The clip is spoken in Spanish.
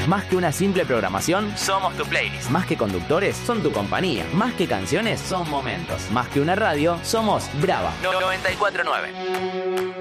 Más que una simple programación, somos tu playlist. Más que conductores, son tu compañía. Más que canciones, son momentos. Más que una radio, somos Brava 94.9.